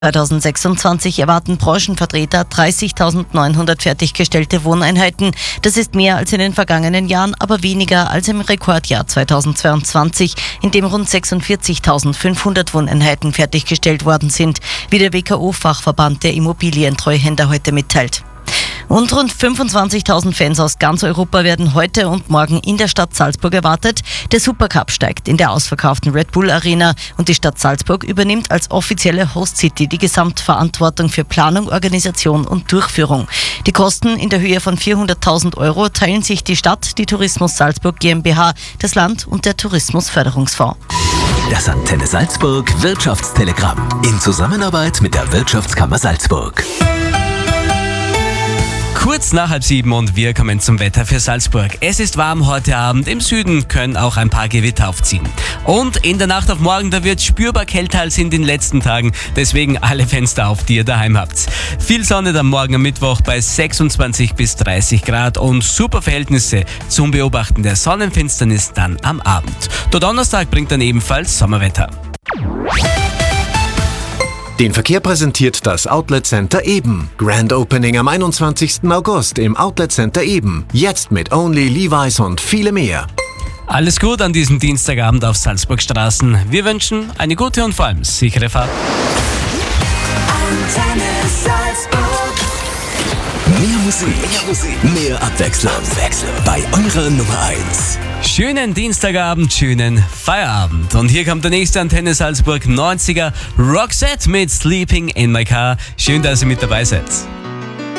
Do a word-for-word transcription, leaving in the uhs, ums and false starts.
zweitausendsechsundzwanzig erwarten Branchenvertreter dreißigtausendneunhundert fertiggestellte Wohneinheiten. Das ist mehr als in den vergangenen Jahren, aber weniger als im Rekordjahr zweitausendzweiundzwanzig, in dem rund sechsundvierzigtausendfünfhundert Wohneinheiten fertiggestellt worden sind, wie der W K O-Fachverband der Immobilientreuhänder heute mitteilt. Und rund fünfundzwanzigtausend Fans aus ganz Europa werden heute und morgen in der Stadt Salzburg erwartet. Der Supercup steigt in der ausverkauften Red Bull Arena und die Stadt Salzburg übernimmt als offizielle Host City die Gesamtverantwortung für Planung, Organisation und Durchführung. Die Kosten in der Höhe von vierhunderttausend Euro teilen sich die Stadt, die Tourismus Salzburg GmbH, das Land und der Tourismusförderungsfonds. Das Antenne Salzburg Wirtschaftstelegramm in Zusammenarbeit mit der Wirtschaftskammer Salzburg. Kurz nach halb sieben und wir kommen zum Wetter für Salzburg. Es ist warm heute Abend, im Süden können auch ein paar Gewitter aufziehen. Und in der Nacht auf morgen, da wird spürbar kälter als in den letzten Tagen, deswegen alle Fenster auf, die ihr daheim habt. Viel Sonne dann morgen am Mittwoch bei sechsundzwanzig bis dreißig Grad und super Verhältnisse zum Beobachten der Sonnenfinsternis dann am Abend. Der Donnerstag bringt dann ebenfalls Sommerwetter. Den Verkehr präsentiert das Outlet Center Eben. Grand Opening am einundzwanzigsten August im Outlet Center Eben. Jetzt mit Only, Levi's und viele mehr. Alles gut an diesem Dienstagabend auf Salzburgstraßen. Wir wünschen eine gute und vor allem sichere Fahrt. Antenne Salzburg. Mehr Musik, mehr Musik, mehr Abwechslung. Abwechslung. Bei eurer Nummer eins. Schönen Dienstagabend, schönen Feierabend. Und hier kommt der nächste Antenne Salzburg neunziger Roxette mit Sleeping in My Car. Schön, dass ihr mit dabei seid.